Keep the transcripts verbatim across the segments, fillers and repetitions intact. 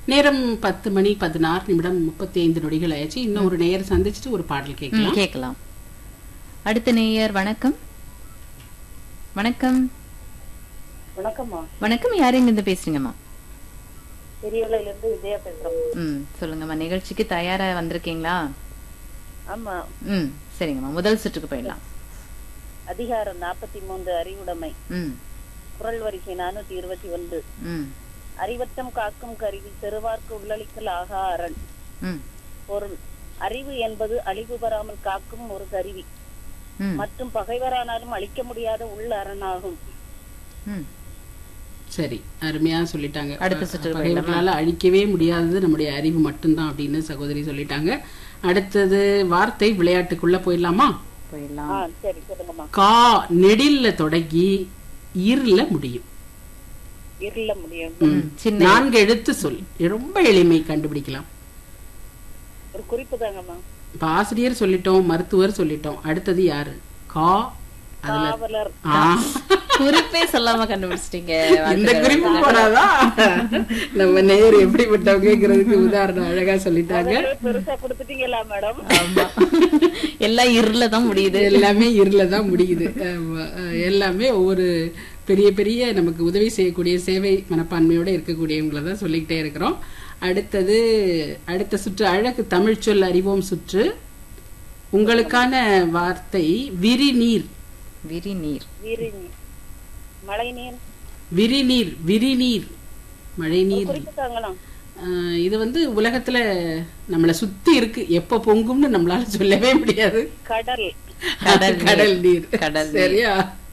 நேரம் பத்து மணி பதினாறு நிமிடம் முப்பத்தி ஐந்து நொடிகள் ஆயிடுச்சு. இன்னும் ஒரு நேயர் சந்திச்சுட்டு ஒரு பாடல் கேட்கலாம் கேட்கலாம். அடுத்த நேயர் வணக்கம். வணக்கம். வணக்கம்மா. வணக்கம். யாரு இங்க இருந்து பேசுறீங்கம்மா? பெரியவளையில இருந்து விஜயா பேசுறேன். ம் சொல்லுங்கம்மா. நிகழ்ச்சிக்கு தயாரா வந்திருக்கீங்களா? ஆமா. ம் சரிங்கம்மா. முதல் சுற்றுக்கு போயிடலாம். அதிகாரம் நாற்பத்தி மூன்று அறிவுடைமை. ம் குரல் வரிசை நானூத்தி இருபத்தி ஒன்று. ம் அறிவட்டம் காக்கும் கருவி தெருவார்க்கு உள்ளளிக்கல் ஆகா அரண். ம் பொருள்: அறிவு என்பது அழிவு பெறாமல் காக்கும் ஒரு கருவி ம் மற்றும் பகைவரானாலும் அழிக்க முடியாத உள்ள அரணாகும். ம் சரி, அருமையா சொல்லிட்டாங்க. அடுத்த சுற்று பகைவர்களால அழிக்கவே முடியாதது நம்முடைய அறிவு மட்டும்தான் அப்படின்னு சகோதரி சொல்லிட்டாங்க. அடுத்தது வார்த்தை விளையாட்டுக்குள்ள போயிடலாமா? போயிடலாம். ஆ சரி சொல்லுங்கம்மா. கா நெடில்ல தொடங்கி இருள முடியும். இருள முடியும். ம். சின்ன நான்கு எழுத்து சொல். ரொம்ப எளிமை, கண்டுபிடிக்கலாம். ஒரு குறிப்பு தாங்கம்மா. இப்ப ஆசிரியர் சொல்லிட்டோம், மருத்துவர் சொல்லிட்டோம். அடுத்தது யாரு? கா அதுல காவலர். ஆ. குறிப்பே சொல்லாம கண்டுபிடிச்சிட்டீங்க. இந்த குறிப்பு போனாதான் நம்ம நேயர் எப்படிப்பட்டவங்கிறதுக்கு உதாரணம் அழகா சொல்லிட்டாங்க. பெருசா கொடுத்துட்டீங்களா மேடம்? ஆமா. எல்லாம் இருள தான் முடியுது. எல்லாமே இருள தான் முடியுது. ஆமா. எல்லாமே ஒவ்வொரு பெரிய பெரிய நமக்கு உதவி செய்யக்கூடிய சேவை மனப்பான்மையோட இருக்கக்கூடியவங்களை தான் சொல்லிக்கிட்டே இருக்கிறோம். அடுத்தது அடுத்த சுற்று அழகு தமிழ் சொல் அறிவோம் சுற்று. உங்களுக்கான வார்த்தை விரிநீர். விரிநீர். விரிநீர். மழை நீர். விரிநீர் விரிநீர் மழை நீர். குறிப்பு தாங்கலாம். ஆஹ் இது வந்து உலகத்துல நம்மள சுத்தி இருக்கு. எப்ப பொங்கும்னு நம்மளால சொல்லவே முடியாது. கடல். கடல் கடல் நீர். கடல் நீர். சரியா?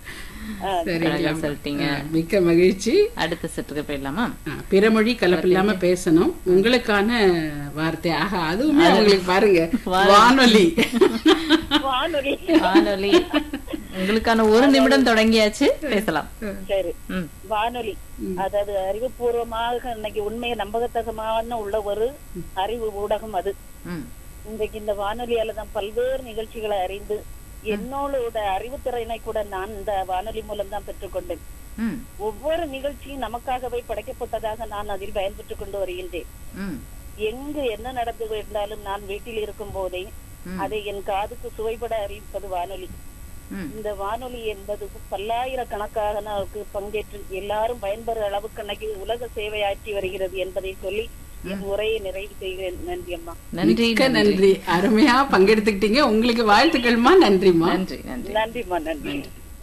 அழகா சொல்லிட்டீங்க. மிக்க மகிழ்ச்சி. அடுத்த சுற்றுக்கு போயிடலாமா? பிறமொழி கலப்பில்லாம பேசணும். உங்களுக்கான வார்த்தை ஆக அதுவுமே உங்களுக்கு பாருங்க, வானொலி. வானொலி. வானொலி. உங்களுக்கான ஒரு நிமிடம் தொடங்கியாச்சு, பேசலாம். சரி. ம் வானொலி அதாவது அறிவுபூர்வமாக இன்னைக்கு உண்மையை நம்பகத்தகமான உள்ள ஒரு அறிவு ஊடகம் அது. ம் இன்றைக்கு இந்த வானொலியால தான் பல்வேறு நிகழ்ச்சிகளை அறிந்து என்னோட அறிவுத்திறனை கூட நான் இந்த வானொலி மூலம் தான் பெற்றுக்கொண்டேன். ம் ஒவ்வொரு நிகழ்ச்சியும் நமக்காகவே படைக்கப்பட்டதாக நான் அதில் பயன்பெற்றுக் கொண்டு வருகின்றேன். ம் எங்கு என்ன நடந்து இருந்தாலும் நான் வீட்டில் இருக்கும் போதே அதை என் காதுக்கு சுவைபட அறிவிப்பது வானொலி. இந்த வானொலி என்பது பல்லாயிரக்கணக்கான பங்கேற்று எல்லாரும் பயன்பெற அளவுக்கு அன்னைக்கு உலக சேவையாற்றி வருகிறது என்பதை சொல்லி என் உரையை நிறைவு செய்கிறேன். நன்றி அம்மா. நன்றி. நன்றி. அருமையா பங்கெடுத்துக்கிட்டீங்க. உங்களுக்கு வாழ்த்துக்கள்மா. நன்றிமா. நன்றி. நன்றி. நன்றிமா. நன்றி.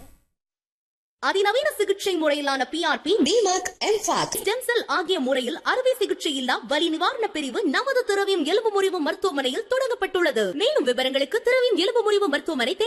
அதிநவீன சிகிச்சை முறையிலான B R B, DMARC, எம்ஃபாக், stem cell ஆகிய முறையில் அறுவை சிகிச்சை இல்லா வலி நிவாரண பிரிவு நமது திரவியம் எலும்பு முறிவு மருத்துவமனையில் தொடங்கப்பட்டுள்ளது. மேலும் விவரங்களுக்கு திரவியம் எலும்பு முறிவு மருத்துவமனை